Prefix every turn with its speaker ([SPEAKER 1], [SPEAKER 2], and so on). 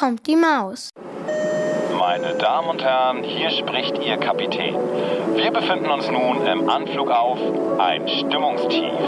[SPEAKER 1] kommt die Maus.
[SPEAKER 2] Meine Damen und Herren, hier spricht Ihr Kapitän. Wir befinden uns nun im Anflug auf ein Stimmungstief.